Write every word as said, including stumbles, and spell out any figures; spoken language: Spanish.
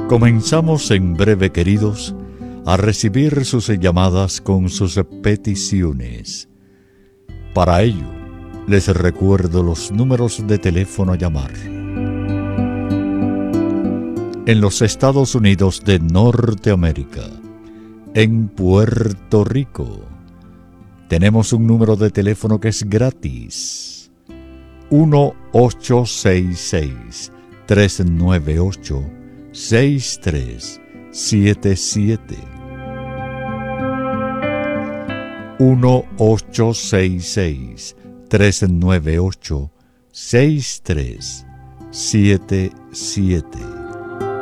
Comenzamos en breve, queridos, a recibir sus llamadas con sus peticiones. Para ello, les recuerdo los números de teléfono a llamar. En los Estados Unidos de Norteamérica, en Puerto Rico, tenemos un número de teléfono que es gratis. uno ocho seis seis, tres nueve ocho, seis tres siete siete. uno ocho seis seis, tres nueve ocho, seis tres siete siete.